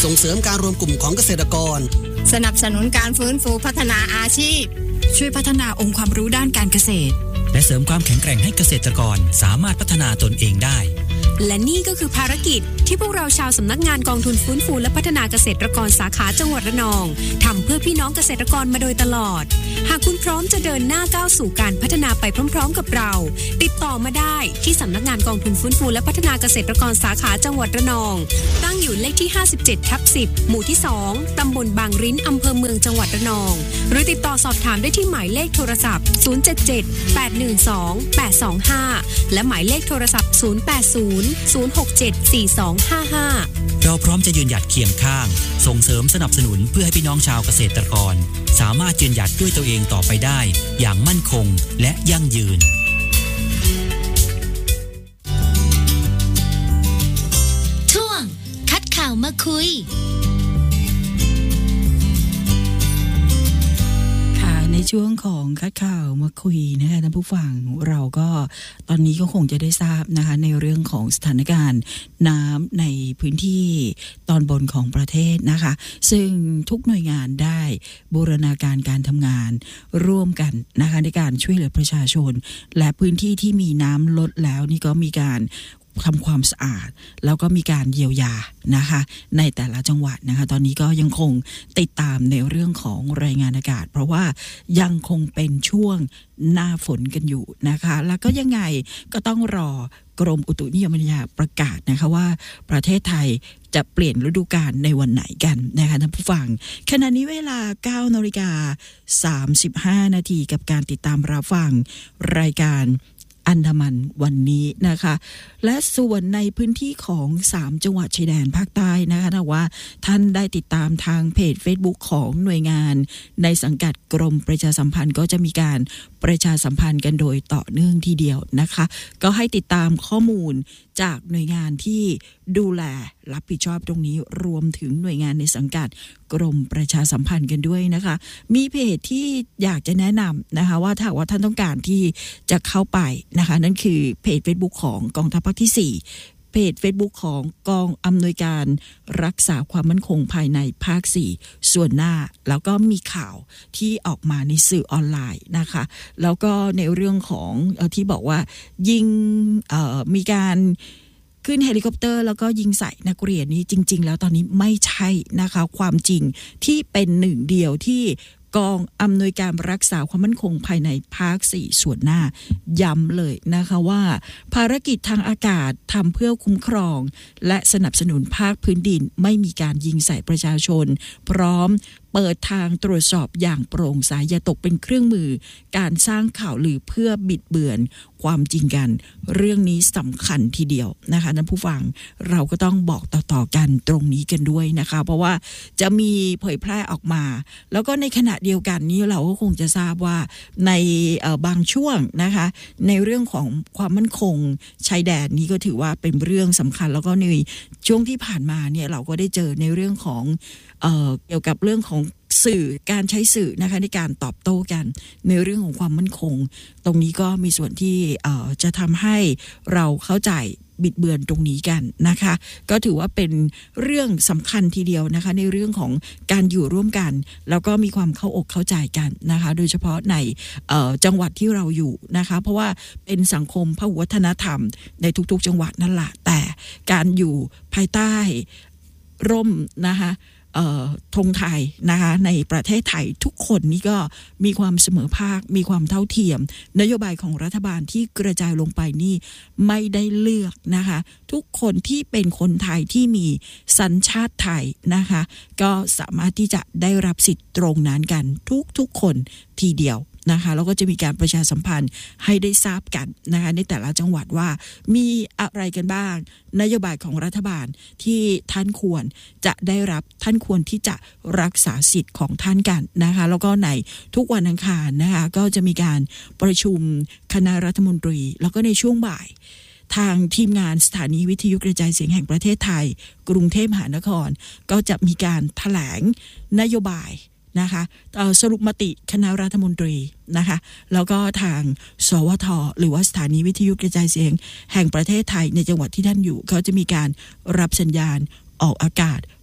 ส่งเสริมการรวมกลุ่มของเกษตรกรสนับสนุนการฟื้นฟูพัฒนาอาชีพช่วยพัฒนาองค์ความรู้ด้านการเกษตรและเสริมความแข็งแกร่งให้เกษตรกรสามารถพัฒนาตนเองได้และนี่ก็คือภารกิจที่พวกเราชาวสำนักงานกองทุนฟื้นฟูและพัฒนาเกษตรกรสาขาจังหวัดระนองทำเพื่อพี่น้องเกษตรกรมาโดยตลอดหากคุณพร้อมจะเดินหน้าก้าวสู่การพัฒนาไปพร้อมๆกับเราติดต่อมาได้ที่สำนักงานกองทุนฟื้นฟูและพัฒนาเกษตรกรสาขาจังหวัดระนองตั้งอยู่เลขที่ 57/10 หมู่ที่ 2 ตำบลบางริ้นอำเภอเมืองจังหวัดระนองหรือติดต่อสอบถามได้ที่หมายเลขโทรศัพท์ 077-812-825 และหมายเลขโทรศัพท์ 080-067-4255 เราพร้อมจะยืนหยัดเคียงข้างส่งเสริมสนับสนุนเพื่อให้พี่น้องชาวเกษตรกรสามารถยืนหยัดด้วยตัวเองต่อไปได้อย่างมั่นคงและยั่งยืนช่วงคัดข่าวมาคุยในช่วงของคัดข่าวมาคุยนะคะท่านผู้ฟังเราก็ตอนนี้ก็คงจะได้ทราบนะคะในเรื่องของสถานการณ์น้ำในพื้นที่ตอนบนของประเทศนะคะซึ่งทุกหน่วยงานได้บูรณาการการทำงานร่วมกันนะคะในการช่วยเหลือประชาชนและพื้นที่ที่มีน้ำลดแล้วนี่ก็มีการทำความสะอาดแล้วก็มีการเยียวยานะคะในแต่ละจังหวัดนะคะตอนนี้ก็ยังคงติดตามในเรื่องของรายงานอากาศเพราะว่ายังคงเป็นช่วงหน้าฝนกันอยู่นะคะแล้วก็ยังไงก็ต้องรอกรมอุตุนิยมวิทยาประกาศนะคะว่าประเทศไทยจะเปลี่ยนฤดูกาลในวันไหนกันนะคะท่านผู้ฟังขณะนี้เวลา 9:35 น.กับการติดตามรับฟังรายการอันดามันวันนี้นะคะและส่วนในพื้นที่ของ3จังหวัดชายแดนภาคใต้นะคะถ้าว่าท่านได้ติดตามทางเพจ Facebook ของหน่วยงานในสังกัดกรมประชาสัมพันธ์ก็จะมีการประชาสัมพันธ์กันโดยต่อเนื่องทีเดียวนะคะก็ให้ติดตามข้อมูลจากหน่วยงานที่ดูแลรับผิดชอบตรงนี้รวมถึงหน่วยงานในสังกัดกรมประชาสัมพันธ์กันด้วยนะคะมีเพจที่อยากจะแนะนำนะคะว่าถ้าว่าท่านต้องการที่จะเข้าไปนะคะนั่นคือเพจ Facebook ของกองทัพภาคที่4เพจ Facebook ของกองอำนวยการรักษาความมั่นคงภายในภาค4ส่วนหน้าแล้วก็มีข่าวที่ออกมาในสื่อออนไลน์นะคะแล้วก็ในเรื่องของที่บอกว่ายิงมีการขึ้นเฮลิคอปเตอร์แล้วก็ยิงใส่นักเรียนนี้จริงๆแล้วตอนนี้ไม่ใช่นะคะความจริงที่เป็นหนึ่งเดียวที่กองอำนวยการรักษาความมั่นคงภายในภาค4ส่วนหน้าย้ำเลยนะคะว่าภารกิจทางอากาศทำเพื่อคุ้มครองและสนับสนุนภาคพื้นดินไม่มีการยิงใส่ประชาชนพร้อมเปิดทางตรวจสอบอย่างโปร่งใสอย่าตกเป็นเครื่องมือการสร้างข่าวลือเพื่อบิดเบือนความจริงกันเรื่องนี้สำคัญทีเดียวนะคะท่านผู้ฟังเราก็ต้องบอกต่อๆกันตรงนี้กันด้วยนะคะเพราะว่าจะมีเผยแพร่ออกมาแล้วก็ในขณะเดียวกันนี้เราก็คงจะทราบว่าในบางช่วงนะคะในเรื่องของความมั่นคงชายแดนนี้ก็ถือว่าเป็นเรื่องสำคัญแล้วก็ในช่วงที่ผ่านมาเนี่ยเราก็ได้เจอในเรื่องของเกี่ยวกับเรื่องของสื่อการใช้สื่อนะคะในการตอบโต้กันในเรื่องของความมั่นคงตรงนี้ก็มีส่วนที่จะทำให้เราเข้าใจบิดเบือนตรงนี้กันนะคะก็ถือว่าเป็นเรื่องสำคัญทีเดียวนะคะในเรื่องของการอยู่ร่วมกันแล้วก็มีความเข้าอกเข้าใจกันนะคะโดยเฉพาะในจังหวัดที่เราอยู่นะคะเพราะว่าเป็นสังคมพหุวัฒนธรรมในทุกๆจังหวัดนั่นแหละแต่การอยู่ภายใต้ร่มนะคะธงไทยนะคะในประเทศไทยทุกคนนี่ก็มีความเสมอภาคมีความเท่าเทียมนโยบายของรัฐบาลที่กระจายลงไปนี่ไม่ได้เลือกนะคะทุกคนที่เป็นคนไทยที่มีสัญชาติไทยนะคะก็สามารถที่จะได้รับสิทธิ์ตรงนั้นกันทุกคนทีเดียวนะคะแล้วก็จะมีการประชาสัมพันธ์ให้ได้ทราบกันนะคะในแต่ละจังหวัดว่ามีอะไรกันบ้างนโยบายของรัฐบาลที่ท่านควรจะได้รับท่านควรที่จะรักษาสิทธิ์ของท่านกันนะคะแล้วก็ในทุกวันอังคารนะคะก็จะมีการประชุมคณะรัฐมนตรีแล้วก็ในช่วงบ่ายทางทีมงานสถานีวิทยุกระจายเสียงแห่งประเทศไทยกรุงเทพมหานครก็จะมีการแถลงนโยบายนะคะสรุปมติคณะรัฐมนตรีนะคะแล้วก็ทางสวทหรือว่าสถานีวิทยุกระจายเสียงแห่งประเทศไทยในจังหวัดที่ท่านอยู่เขาจะมีการรับสัญญาณออกอากาศ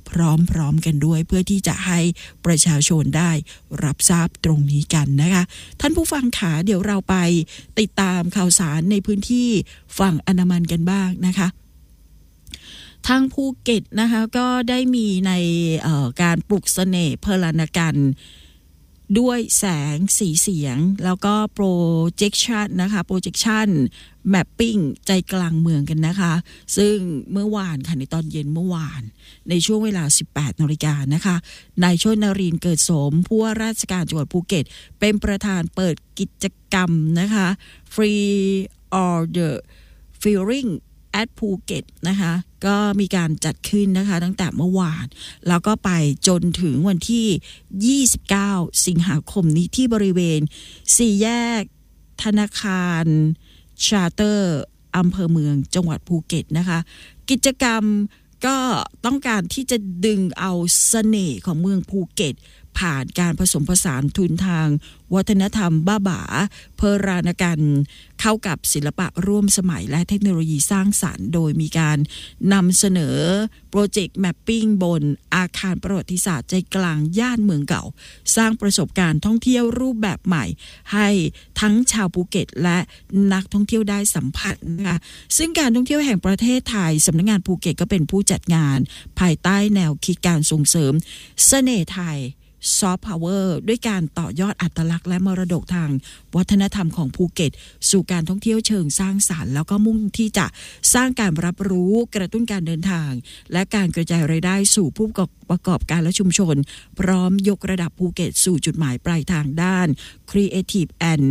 พร้อมๆกันด้วยเพื่อที่จะให้ประชาชนได้รับทราบตรงนี้กันนะคะท่านผู้ฟังขาเดี๋ยวเราไปติดตามข่าวสารในพื้นที่ฝั่งอันดามันกันบ้างนะคะทางภูเก็ตนะคะก็ได้มีในการปลุกเสน่ห์เพลานกันด้วยแสงสีเสียงแล้วก็โปรเจคชันนะคะโปรเจคชันแมปปิ้งใจกลางเมืองกันนะคะซึ่งเมื่อวานค่ะในตอนเย็นเมื่อวานในช่วงเวลา 18 น.นะคะนายชลนรินทร์เกิดสมผู้ว่าราชการจังหวัดภูเก็ตเป็นประธานเปิดกิจกรรมนะคะ Free all the feeling at ภูเก็ตนะคะก็มีการจัดขึ้นนะคะตั้งแต่เมื่อวานแล้วก็ไปจนถึงวันที่29สิงหาคมนี้ที่บริเวณ4แยกธนาคารชาร์เตอร์อำเภอเมืองจังหวัดภูเก็ตนะคะกิจกรรมก็ต้องการที่จะดึงเอาเสน่ห์ของเมืองภูเก็ตผ่านการผสมผสานทุนทางวัฒนธรรมบ้าบ่าเพรานกันเข้ากับศิลปะร่วมสมัยและเทคโนโลยีสร้างสรรค์โดยมีการนำเสนอโปรเจกต์แมปปิ้งบนอาคารประวัติศาสตร์ใจกลางย่านเมืองเก่าสร้างประสบการณ์ท่องเที่ยวรูปแบบใหม่ให้ทั้งชาวภูเก็ตและนักท่องเที่ยวได้สัมผัสนะคะซึ่งการท่องเที่ยวแห่งประเทศไทยสำนักงานภูเก็ตก็เป็นผู้จัดงานภายใต้แนวคิดการส่งเสริมเสน่ห์ไทยซอฟต์พาวเวอร์ด้วยการต่อยอดอัตลักษณ์และมรดกทางวัฒนธรรมของภูเก็ตสู่การท่องเที่ยวเชิงสร้างสรรค์แล้วก็มุ่งที่จะสร้างการรับรู้กระตุ้นการเดินทางและการกระจายรายได้สู่ผู้ประกอบการและชุมชนพร้อมยกระดับภูเก็ตสู่จุดหมายปลายทางด้าน Creative and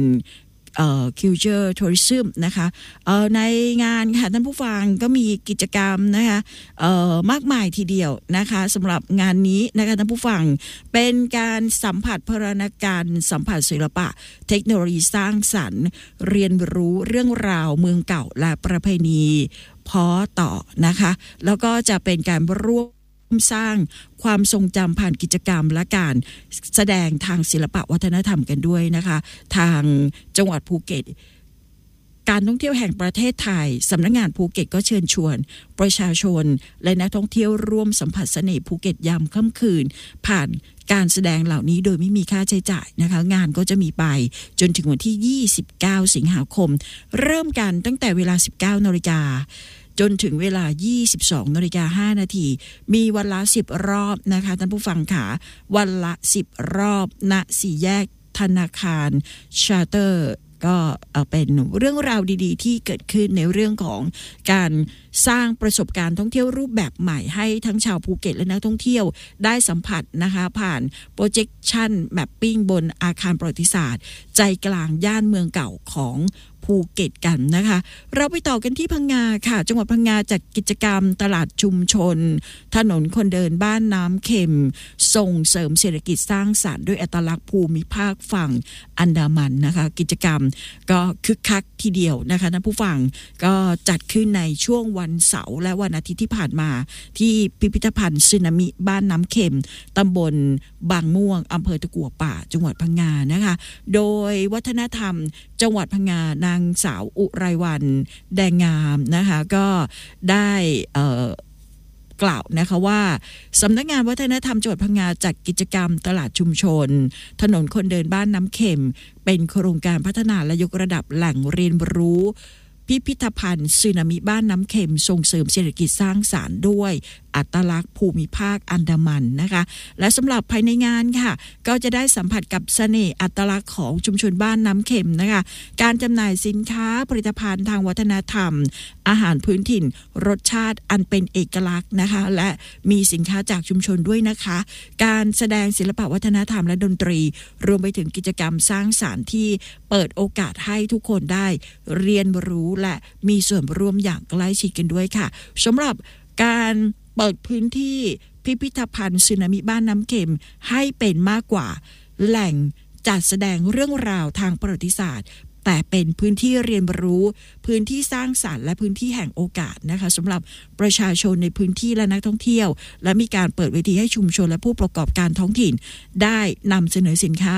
Culture Tourism นะคะในงานค่ะท่านผู้ฟังก็มีกิจกรรมนะคะมากมายทีเดียวนะคะสำหรับงานนี้นะคะท่านผู้ฟังเป็นการสัมผัสเพลานกันสัมผัสศิลปะเทคโนโลยีสร้างสรรค์เรียนรู้เรื่องราวเมืองเก่าและประเพณีพ้อต่อนะคะแล้วก็จะเป็นการร่วมสร้างความทรงจำผ่านกิจกรรมและการแสดงทางศิลปะวัฒนธรรมกันด้วยนะคะทางจังหวัดภูเก็ตการท่องเที่ยวแห่งประเทศไทยสำนักงานภูเก็ตก็เชิญชวนประชาชนและนักท่องเที่ยวร่วมสัมผัสเสน่ห์ภูเก็ตยามค่ำคืนผ่านการแสดงเหล่านี้โดยไม่มีค่าใช้จ่ายนะคะงานก็จะมีไปจนถึงวันที่29สิงหาคมเริ่มกันตั้งแต่เวลา 19 น.จนถึงเวลา 22:05 น.มีวันละ10รอบนะคะท่านผู้ฟังค่ะวันละ10รอบณ4แยกธนาคารชาร์เตอร์ก็เป็นเรื่องราวดีๆที่เกิดขึ้นในเรื่องของการสร้างประสบการณ์ท่องเที่ยวรูปแบบใหม่ให้ทั้งชาวภูเก็ตและนักท่องเที่ยวได้สัมผัสนะคะผ่านโปรเจคชั่นแมปปิ้งบนอาคารประวัติศาสตร์ใจกลางย่านเมืองเก่าของภูเก็ตกันนะคะเราไปต่อกันที่พังงาค่ะจังหวัดพังงาจัดกิจกรรมตลาดชุมชนถนนคนเดินบ้านน้ำเค็มส่งเสริมเศรษฐกิจสร้างสรรค์ด้วยอัตลักษณ์ภูมิภาคฝั่งอันดามันนะคะกิจกรรมก็คึกคักทีเดียวนะคะท่านผู้ฟังก็จัดขึ้นในช่วงวันเสาร์และวันอาทิตย์ที่ผ่านมาที่พิพิธภัณฑ์สึนามิบ้านน้ำเค็มตำบลบางม่วงอำเภอตะกั่วป่าจังหวัดพังงานะคะโดยวัฒนธรรมจังหวัดพังงานางสาวอุไรวรรณแดงงามนะคะก็ได้กล่าวนะคะว่าสำนักงานวัฒนธรรมจังหวัดพังงาจัดกิจกรรมตลาดชุมชนถนนคนเดินบ้านน้ำเค็มเป็นโครงการพัฒนาและยกระดับแหล่งเรียนรู้พิพิธภัณฑ์สึนามิบ้านน้ำเค็มส่งเสริมเศรษฐกิจสร้างสรรค์ด้วยอัตลักษณ์ภูมิภาคอันดามันนะคะและสำหรับภายในงานค่ะก็จะได้สัมผัสกับเสน่ห์อัตลักษณ์ของชุมชนบ้านน้ำเค็มนะคะการจำหน่ายสินค้าผลิตภัณฑ์ทางวัฒนธรรมอาหารพื้นถิ่นรสชาติอันเป็นเอกลักษณ์นะคะและมีสินค้าจากชุมชนด้วยนะคะการแสดงศิลปะวัฒนธรรมและดนตรีรวมไปถึงกิจกรรมสร้างสรรค์ที่เปิดโอกาสให้ทุกคนได้เรียนรู้และมีส่วนร่วมอย่างใกล้ชิดกันด้วยค่ะสำหรับการเปิดพื้นที่พิพิธภัณฑ์สึนามิบ้านน้ำเค็มให้เป็นมากกว่าแหล่งจัดแสดงเรื่องราวทางประวัติศาสตร์แต่เป็นพื้นที่เรียนรู้พื้นที่สร้างสรรค์และพื้นที่แห่งโอกาสนะคะสำหรับประชาชนในพื้นที่และนักท่องเที่ยวและมีการเปิดเวทีให้ชุมชนและผู้ประกอบการท้องถิ่นได้นำเสนอสินค้า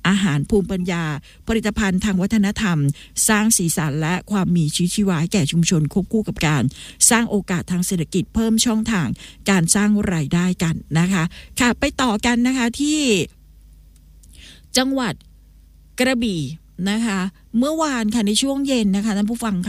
อาหารภูมิปัญญาผลิตภัณฑ์ทางวัฒนธรรมสร้างสีสันและความมีชีวิตชีวาให้แก่ชุมชนควบคู่กับการสร้างโอกาสทางเศรษฐกิจเพิ่มช่องทางการสร้างรายได้กันนะคะค่ะไปต่อกันนะคะที่จังหวัดกระบี่นะคะเมื่อวานค่ะในช่วงเย็นนะคะท่านผู้ฟัง